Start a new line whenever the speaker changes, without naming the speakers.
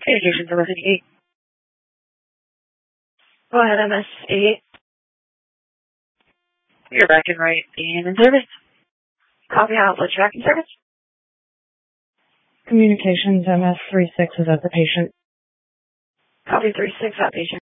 Communications MS-8. Go ahead, MS-8. You're back in right and in service. Copy outlet tracking service.
Communications MS-36 is at the patient.
Copy 36 outpatient.